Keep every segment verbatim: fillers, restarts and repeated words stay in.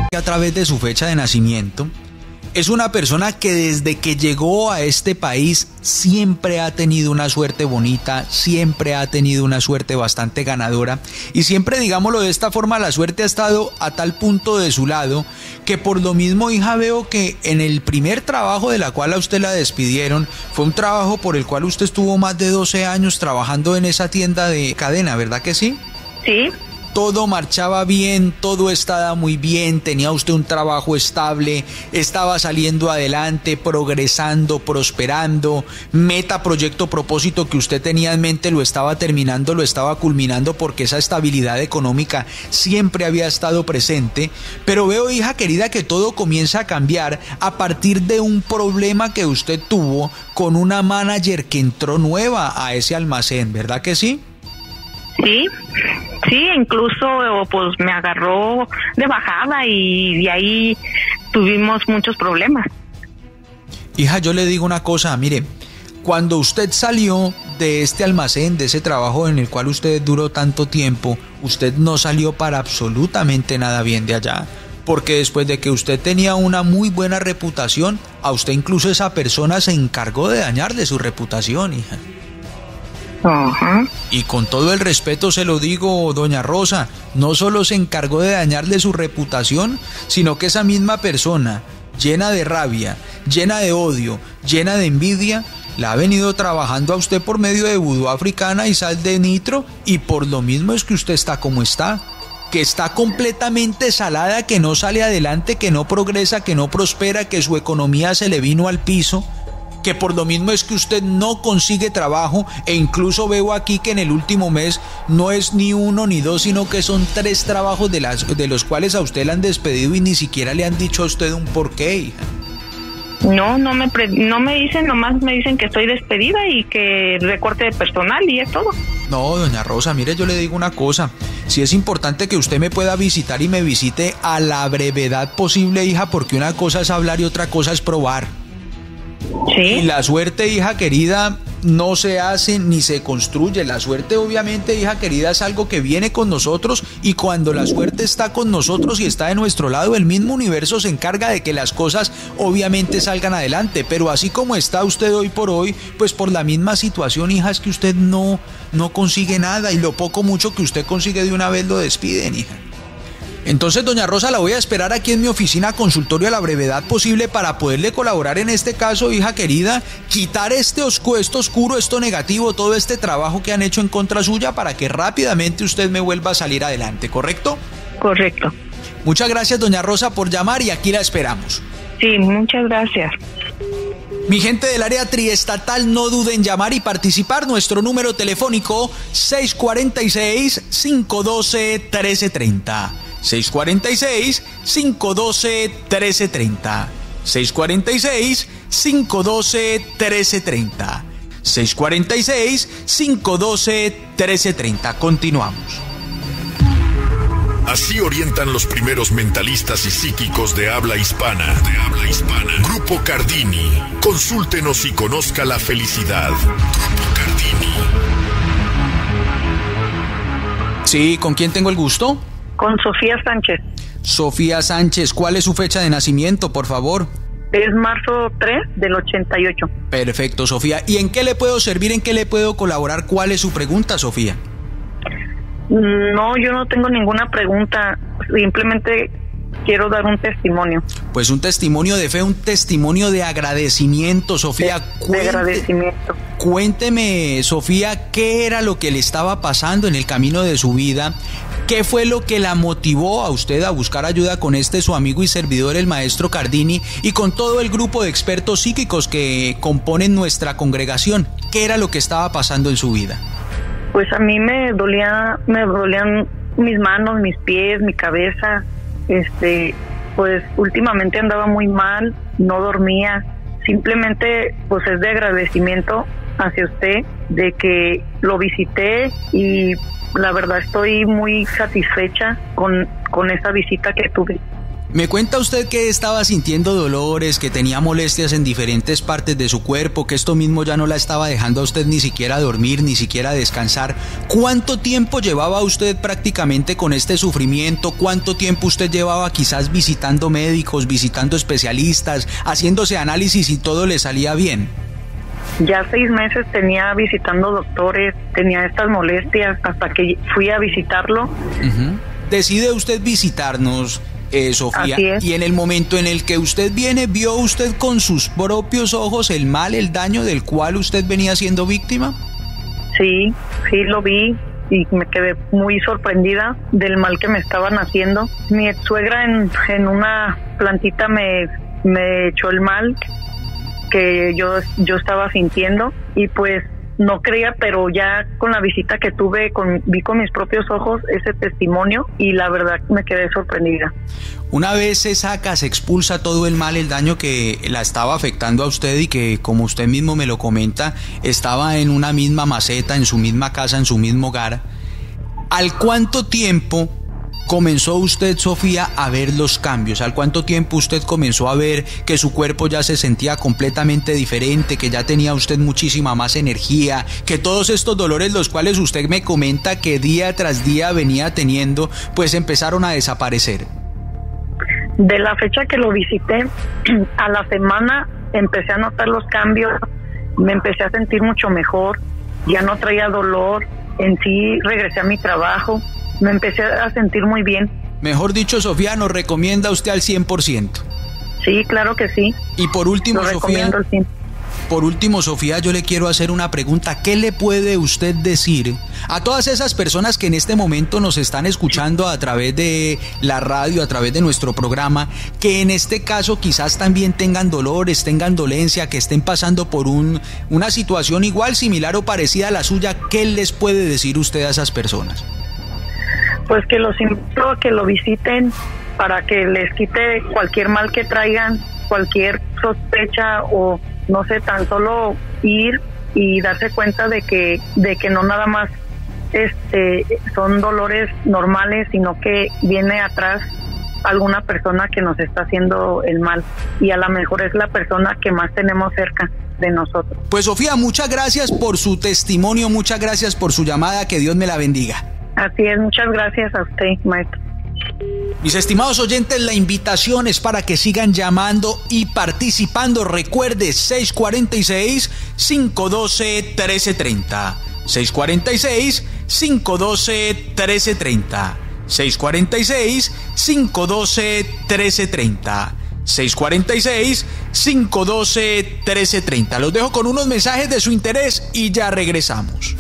a través de su fecha de nacimiento, es una persona que desde que llegó a este país siempre ha tenido una suerte bonita, siempre ha tenido una suerte bastante ganadora y siempre, digámoslo de esta forma, la suerte ha estado a tal punto de su lado que por lo mismo, hija, veo que en el primer trabajo de la cual a usted la despidieron fue un trabajo por el cual usted estuvo más de doce años trabajando en esa tienda de cadena, ¿verdad que sí? Sí. Todo marchaba bien, todo estaba muy bien, tenía usted un trabajo estable, estaba saliendo adelante, progresando, prosperando, meta, proyecto, propósito que usted tenía en mente lo estaba terminando, lo estaba culminando porque esa estabilidad económica siempre había estado presente, pero veo, hija querida, que todo comienza a cambiar a partir de un problema que usted tuvo con una manager que entró nueva a ese almacén, ¿verdad que sí? Sí, sí, incluso pues me agarró de bajada y de ahí tuvimos muchos problemas. Hija, yo le digo una cosa, mire, cuando usted salió de este almacén, de ese trabajo en el cual usted duró tanto tiempo, usted no salió para absolutamente nada bien de allá, porque después de que usted tenía una muy buena reputación, a usted incluso esa persona se encargó de dañarle su reputación, hija. Uh-huh. Y con todo el respeto se lo digo, doña Rosa, no solo se encargó de dañarle su reputación, sino que esa misma persona, llena de rabia, llena de odio, llena de envidia, la ha venido trabajando a usted por medio de vudú africana y sal de nitro, y por lo mismo es que usted está como está, que está completamente salada, que no sale adelante, que no progresa, que no prospera, que su economía se le vino al piso, que por lo mismo es que usted no consigue trabajo, e incluso veo aquí que en el último mes no es ni uno ni dos, sino que son tres trabajos de, las, de los cuales a usted le han despedido y ni siquiera le han dicho a usted un porqué, hija. No, no me, pre- no me dicen, nomás me dicen que estoy despedida y que recorte de personal y es todo. No, doña Rosa, mire, yo le digo una cosa, si es importante que usted me pueda visitar y me visite a la brevedad posible, hija, porque una cosa es hablar y otra cosa es probar. Sí. Y la suerte, hija querida, no se hace ni se construye. La suerte, obviamente, hija querida, es algo que viene con nosotros, y cuando la suerte está con nosotros y está de nuestro lado, el mismo universo se encarga de que las cosas obviamente salgan adelante. Pero así como está usted hoy por hoy, pues por la misma situación, hija, es que usted no, no consigue nada, y lo poco mucho que usted consigue de una vez lo despiden, hija. Entonces, doña Rosa, la voy a esperar aquí en mi oficina consultorio a la brevedad posible para poderle colaborar en este caso, hija querida, quitar este oscuro, esto oscuro, esto negativo, todo este trabajo que han hecho en contra suya, para que rápidamente usted me vuelva a salir adelante, ¿correcto? Correcto. Muchas gracias, doña Rosa, por llamar, y aquí la esperamos. Sí, muchas gracias. Mi gente del área triestatal, no duden en llamar y participar. Nuestro número telefónico seis cuatro seis, cinco uno dos, uno tres tres cero. seis cuatro seis, cinco uno dos, uno tres tres cero. seis cuatro seis, cinco uno dos, uno tres tres cero. seis cuatro seis, cinco uno dos, uno tres tres cero. Continuamos. Así orientan los primeros mentalistas y psíquicos de habla hispana. De habla hispana. Grupo Cardini. Consúltenos y conozca la felicidad. Grupo Cardini. Sí, ¿con quién tengo el gusto? Con Sofía Sánchez. Sofía Sánchez, ¿cuál es su fecha de nacimiento, por favor? Es marzo tres del ochenta y ocho. Perfecto, Sofía. ¿Y en qué le puedo servir, en qué le puedo colaborar? ¿Cuál es su pregunta, Sofía? No, yo no tengo ninguna pregunta, simplemente quiero dar un testimonio. Pues un testimonio de fe, un testimonio de agradecimiento, Sofía. De, Cuente, de agradecimiento. Cuénteme, Sofía, ¿qué era lo que le estaba pasando en el camino de su vida? ¿Qué fue lo que la motivó a usted a buscar ayuda con este su amigo y servidor, el maestro Cardini, y con todo el grupo de expertos psíquicos que componen nuestra congregación? ¿Qué era lo que estaba pasando en su vida? Pues a mí me dolía, me dolían mis manos, mis pies, mi cabeza. Este, pues últimamente andaba muy mal, no dormía. Simplemente, pues es de agradecimiento hacia usted de que lo visité, y la verdad estoy muy satisfecha con, con esa visita que tuve. Me cuenta usted que estaba sintiendo dolores, que tenía molestias en diferentes partes de su cuerpo, que esto mismo ya no la estaba dejando a usted ni siquiera dormir, ni siquiera descansar. ¿Cuánto tiempo llevaba usted prácticamente con este sufrimiento? ¿Cuánto tiempo usted llevaba quizás visitando médicos, visitando especialistas, haciéndose análisis y todo le salía bien? Ya seis meses tenía visitando doctores, tenía estas molestias hasta que fui a visitarlo. Uh-huh. Decide usted visitarnos, Eh, Sofía, y en el momento en el que usted viene, ¿vio usted con sus propios ojos el mal, el daño del cual usted venía siendo víctima? Sí, sí lo vi y me quedé muy sorprendida del mal que me estaban haciendo. Mi ex suegra en, en una plantita me, me echó el mal que yo, yo estaba sintiendo y pues no creía, pero ya con la visita que tuve, con, vi con mis propios ojos ese testimonio y la verdad me quedé sorprendida. Una vez se saca, se expulsa todo el mal, el daño que la estaba afectando a usted y que, como usted mismo me lo comenta, estaba en una misma maceta, en su misma casa, en su mismo hogar. ¿Al cuánto tiempo comenzó usted, Sofía, a ver los cambios? ¿Al cuánto tiempo usted comenzó a ver que su cuerpo ya se sentía completamente diferente, que ya tenía usted muchísima más energía, que todos estos dolores, los cuales usted me comenta que día tras día venía teniendo, pues empezaron a desaparecer? De la fecha que lo visité, a la semana empecé a notar los cambios, me empecé a sentir mucho mejor, ya no traía dolor, en sí regresé a mi trabajo, me empecé a sentir muy bien. Mejor dicho, Sofía, ¿nos recomienda usted al cien por ciento? Sí, claro que sí. Y por último, Lo Sofía, recomiendo al cien. Por último, Sofía, yo le quiero hacer una pregunta. ¿Qué le puede usted decir a todas esas personas que en este momento nos están escuchando a través de la radio, a través de nuestro programa, que en este caso quizás también tengan dolores, tengan dolencia, que estén pasando por un, una situación igual, similar o parecida a la suya? ¿Qué les puede decir usted a esas personas? Pues que los invito a que lo visiten para que les quite cualquier mal que traigan, cualquier sospecha o no sé, tan solo ir y darse cuenta de que de que no nada más este son dolores normales, sino que viene atrás alguna persona que nos está haciendo el mal y a lo mejor es la persona que más tenemos cerca de nosotros. Pues Sofía, muchas gracias por su testimonio, muchas gracias por su llamada, que Dios me la bendiga. Así es, muchas gracias a usted, maestro. Mis estimados oyentes, la invitación es para que sigan llamando y participando. Recuerde, seis cuatro seis, cinco uno dos, uno tres tres cero. seis cuatro seis, cinco uno dos, uno tres tres cero. seis cuatro seis, cinco uno dos, uno tres tres cero. seis cuatro seis, cinco uno dos, uno tres tres cero. Los dejo con unos mensajes de su interés y ya regresamos.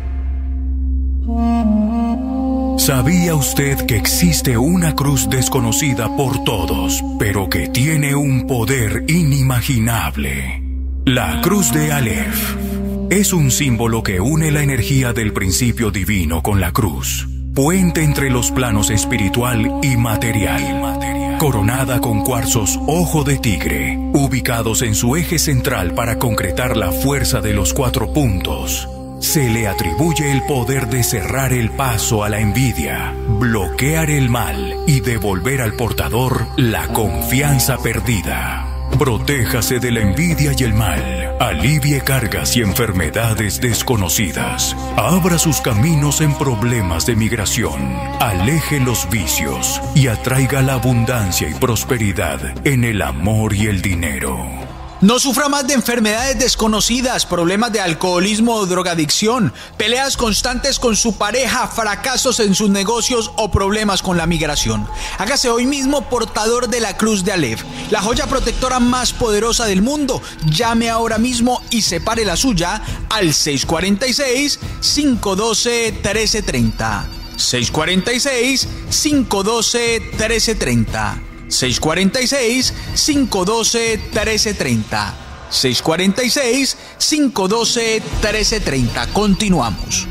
¿Sabía usted que existe una cruz desconocida por todos, pero que tiene un poder inimaginable? La cruz de Aleph es un símbolo que une la energía del principio divino con la cruz, puente entre los planos espiritual y material, coronada con cuarzos ojo de tigre, ubicados en su eje central para concretar la fuerza de los cuatro puntos. Se le atribuye el poder de cerrar el paso a la envidia, bloquear el mal y devolver al portador la confianza perdida. Protéjase de la envidia y el mal, alivie cargas y enfermedades desconocidas, abra sus caminos en problemas de migración, aleje los vicios y atraiga la abundancia y prosperidad en el amor y el dinero. No sufra más de enfermedades desconocidas, problemas de alcoholismo o drogadicción, peleas constantes con su pareja, fracasos en sus negocios o problemas con la migración. Hágase hoy mismo portador de la cruz de Aleph, la joya protectora más poderosa del mundo. Llame ahora mismo y separe la suya al seis cuatro seis, cinco uno dos, uno tres tres cero. seis cuatro seis, cinco uno dos, uno tres tres cero. seis cuatro seis, cinco uno dos, uno tres tres cero. seis cuatro seis, cinco uno dos, uno tres tres cero. Continuamos.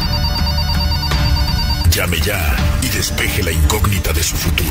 Llame ya y despeje la incógnita de su futuro.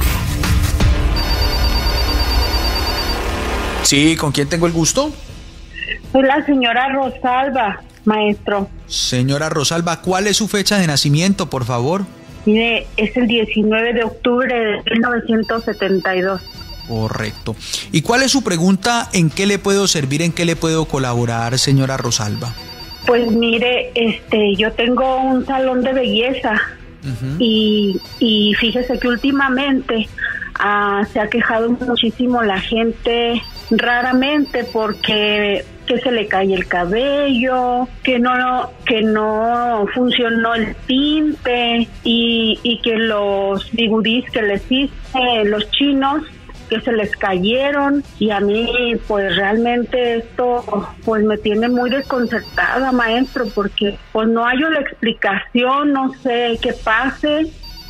Sí, ¿con quién tengo el gusto? Soy la señora Rosalba, maestro. Señora Rosalba, ¿cuál es su fecha de nacimiento, por favor? Mire, es el diecinueve de octubre de mil novecientos setenta y dos. Correcto. ¿Y cuál es su pregunta? ¿En qué le puedo servir? ¿En qué le puedo colaborar, señora Rosalba? Pues mire, este, yo tengo un salón de belleza uh-huh. y, y fíjese que últimamente uh, se ha quejado muchísimo la gente, raramente porque que se le cae el cabello, que no que no funcionó el tinte y, y que los bigudís que les hice los chinos que se les cayeron, y a mí pues realmente esto pues me tiene muy desconcertada, maestro, porque pues no hallo la explicación, no sé qué pase.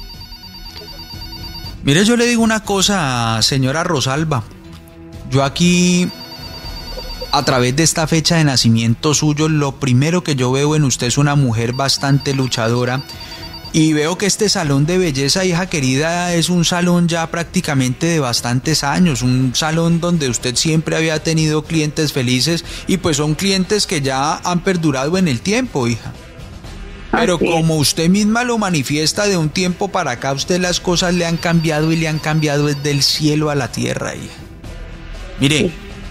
Mire, yo le digo una cosa, señora Rosalba, yo aquí a través de esta fecha de nacimiento suyo, lo primero que yo veo en usted es una mujer bastante luchadora. Y veo que este salón de belleza, hija querida, es un salón ya prácticamente de bastantes años, un salón donde usted siempre había tenido clientes felices y pues son clientes que ya han perdurado en el tiempo, hija. Pero como usted misma lo manifiesta, de un tiempo para acá, usted las cosas le han cambiado y le han cambiado desde el cielo a la tierra, hija. Mire,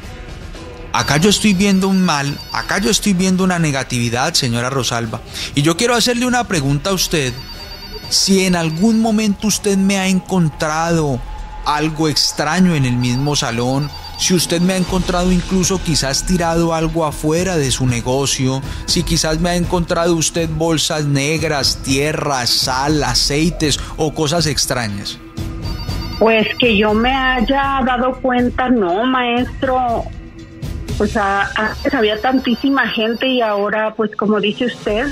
acá yo estoy viendo un mal, acá yo estoy viendo una negatividad, señora Rosalba. Y yo quiero hacerle una pregunta a usted. Si en algún momento usted me ha encontrado algo extraño en el mismo salón, si usted me ha encontrado incluso quizás tirado algo afuera de su negocio, si quizás me ha encontrado usted bolsas negras, tierra, sal, aceites o cosas extrañas. Pues que yo me haya dado cuenta, no, maestro. Pues a, antes había tantísima gente y ahora, pues como dice usted,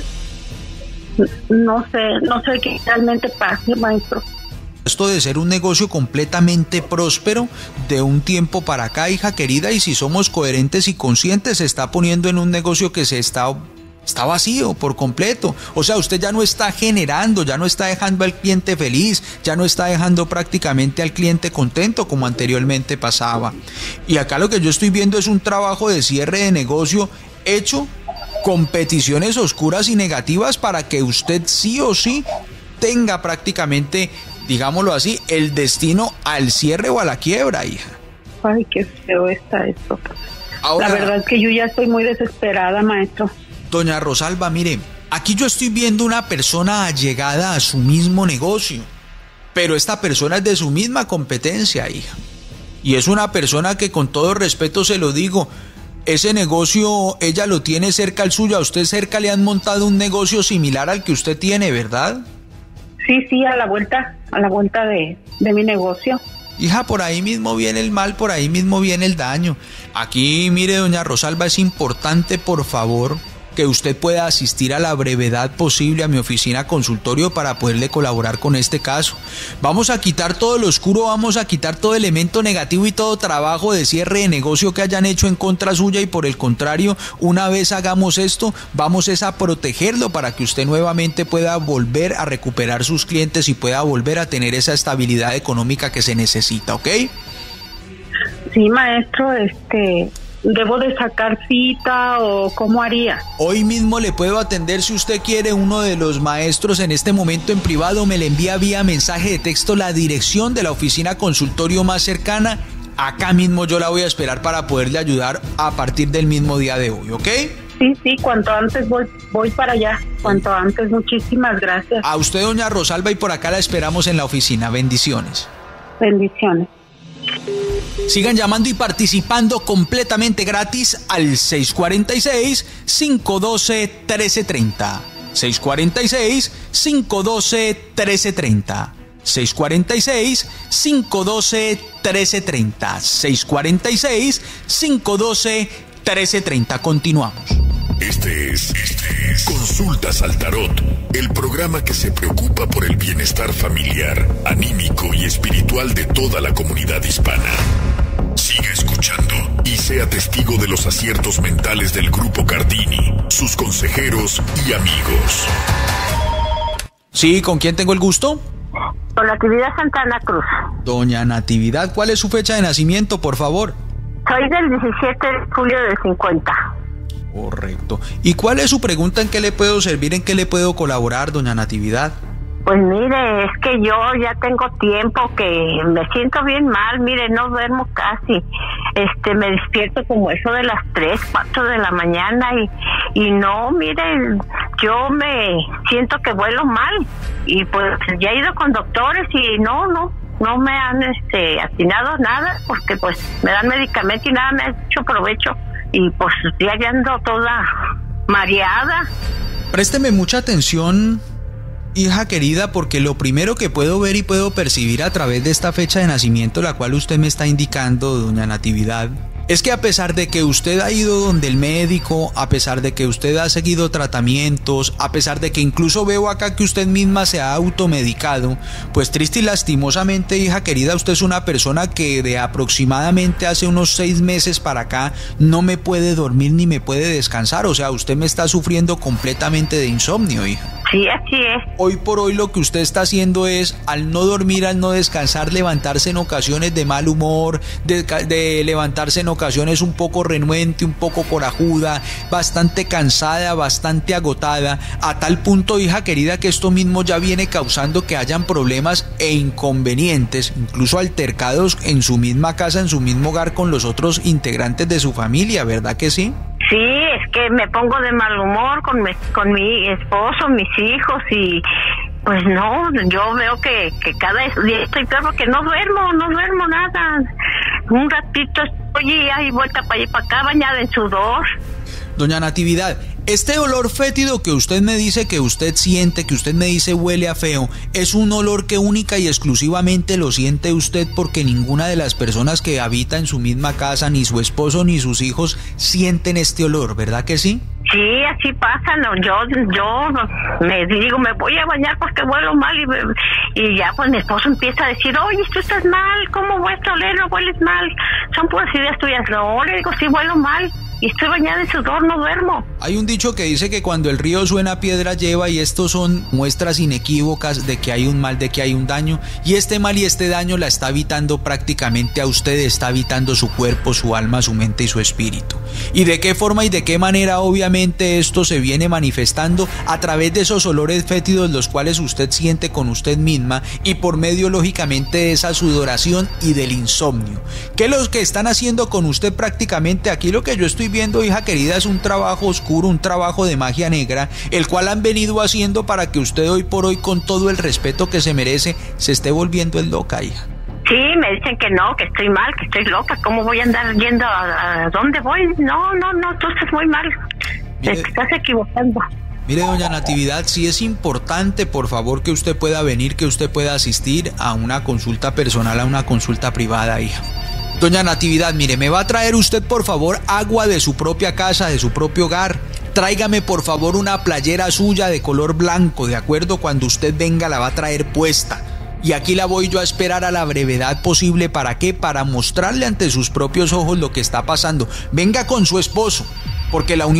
no sé, no sé qué realmente pase, maestro. Esto de ser un negocio completamente próspero de un tiempo para acá, hija querida, y si somos coherentes y conscientes, se está poniendo en un negocio que se está, está vacío por completo. O sea, usted ya no está generando, ya no está dejando al cliente feliz, ya no está dejando prácticamente al cliente contento como anteriormente pasaba. Y acá lo que yo estoy viendo es un trabajo de cierre de negocio hecho con peticiones oscuras y negativas para que usted sí o sí tenga prácticamente, digámoslo así, el destino al cierre o a la quiebra, hija. Ay, qué feo está esto. Ahora, la verdad es que yo ya estoy muy desesperada, maestro. Doña Rosalba, mire, aquí yo estoy viendo una persona allegada a su mismo negocio, pero esta persona es de su misma competencia, hija. Y es una persona que, con todo respeto se lo digo, ese negocio ella lo tiene cerca al suyo, a usted cerca le han montado un negocio similar al que usted tiene, ¿verdad? Sí, sí, a la vuelta, a la vuelta de, de mi negocio. Hija, por ahí mismo viene el mal, por ahí mismo viene el daño. Aquí, mire, doña Rosalba, es importante, por favor, que usted pueda asistir a la brevedad posible a mi oficina consultorio para poderle colaborar con este caso. Vamos a quitar todo lo oscuro, vamos a quitar todo elemento negativo y todo trabajo de cierre de negocio que hayan hecho en contra suya, y por el contrario, una vez hagamos esto, vamos es a protegerlo para que usted nuevamente pueda volver a recuperar sus clientes y pueda volver a tener esa estabilidad económica que se necesita, ¿ok? Sí, maestro, este... ¿debo de sacar cita o cómo haría? Hoy mismo le puedo atender si usted quiere. Uno de los maestros en este momento en privado me le envía vía mensaje de texto la dirección de la oficina consultorio más cercana. Acá mismo yo la voy a esperar para poderle ayudar a partir del mismo día de hoy, ¿ok? Sí, sí, cuanto antes voy, voy para allá, cuanto antes. Muchísimas gracias. A usted, doña Rosalba, y por acá la esperamos en la oficina. Bendiciones. Bendiciones. Sigan llamando y participando completamente gratis al seis cuatro seis, cinco uno dos, uno tres tres cero. seis cuatro seis, cinco uno dos, uno tres tres cero. seis cuatro seis, cinco uno dos, uno tres tres cero. seis cuatro seis, cinco uno dos, uno tres tres cero. Continuamos. Este es, este es Consultas al Tarot, el programa que se preocupa por el bienestar familiar, anímico y espiritual de toda la comunidad hispana. Siga escuchando y sea testigo de los aciertos mentales del Grupo Cardini, sus consejeros y amigos. Sí, ¿con quién tengo el gusto? Con Natividad Santana Cruz. Doña Natividad, ¿cuál es su fecha de nacimiento, por favor? Soy del diecisiete de julio del cincuenta. Correcto. ¿Y cuál es su pregunta? ¿En qué le puedo servir? ¿En qué le puedo colaborar, doña Natividad? Pues mire, es que yo ya tengo tiempo que me siento bien mal, mire, no duermo casi, este, me despierto como eso de las tres, cuatro de la mañana y, y no, mire, yo me siento que vuelo mal y pues ya he ido con doctores y no, no, no me han, este, atinado nada porque pues me dan medicamento y nada me ha hecho provecho y pues ya ando toda mareada. Présteme mucha atención, hija querida, porque lo primero que puedo ver y puedo percibir a través de esta fecha de nacimiento, la cual usted me está indicando, doña Natividad, es que a pesar de que usted ha ido donde el médico, a pesar de que usted ha seguido tratamientos, a pesar de que incluso veo acá que usted misma se ha automedicado, pues triste y lastimosamente, hija querida, usted es una persona que de aproximadamente hace unos seis meses para acá no me puede dormir ni me puede descansar, o sea, usted me está sufriendo completamente de insomnio, hija. Sí, así es. Hoy por hoy lo que usted está haciendo es, al no dormir, al no descansar, levantarse en ocasiones de mal humor, de, de levantarse en ocasiones un poco renuente, un poco corajuda, bastante cansada, bastante agotada, a tal punto, hija querida, que esto mismo ya viene causando que hayan problemas e inconvenientes, incluso altercados en su misma casa, en su mismo hogar con los otros integrantes de su familia, ¿verdad que sí? Sí, es que me pongo de mal humor con mi, con mi esposo, mis hijos y pues no, yo veo que, que cada día estoy peor porque no duermo, no duermo nada. Un ratito estoy ahí vuelta para allá y para acá bañada en sudor. Doña Natividad, este olor fétido que usted me dice que usted siente, que usted me dice huele a feo, es un olor que única y exclusivamente lo siente usted porque ninguna de las personas que habita en su misma casa, ni su esposo ni sus hijos, sienten este olor, ¿verdad que sí? Sí, así pasa, no, yo yo me digo, me voy a bañar porque huelo mal y, y ya pues mi esposo empieza a decir, oye, tú estás mal, ¿cómo vuelves a oler? No hueles mal, son puras ideas tuyas. No, le digo, sí huelo mal y estoy bañada en sudor, no duermo. Hay un dicho que dice que cuando el río suena piedra lleva, y estos son muestras inequívocas de que hay un mal, de que hay un daño, y este mal y este daño la está habitando prácticamente a usted, está habitando su cuerpo, su alma, su mente y su espíritu. ¿Y de qué forma y de qué manera? Obviamente esto se viene manifestando a través de esos olores fétidos los cuales usted siente con usted misma y por medio lógicamente de esa sudoración y del insomnio. ¿Qué es lo que están haciendo con usted prácticamente? Aquí lo que yo estoy viendo, hija querida, es un trabajo oscuro, un trabajo de magia negra, el cual han venido haciendo para que usted hoy por hoy, con todo el respeto que se merece, se esté volviendo en loca, hija. Sí, me dicen que no, que estoy mal, que estoy loca. ¿Cómo voy a andar yendo a, a dónde voy? No, no, no, tú estás muy mal. Mire, te estás equivocando. Mire, doña Natividad, sí es importante, por favor, que usted pueda venir, que usted pueda asistir a una consulta personal, a una consulta privada, hija. Doña Natividad, mire, me va a traer usted, por favor, agua de su propia casa, de su propio hogar. Tráigame, por favor, una playera suya de color blanco, ¿de acuerdo? Cuando usted venga la va a traer puesta. Y aquí la voy yo a esperar a la brevedad posible. ¿Para qué? Para mostrarle ante sus propios ojos lo que está pasando. Venga con su esposo, porque la unión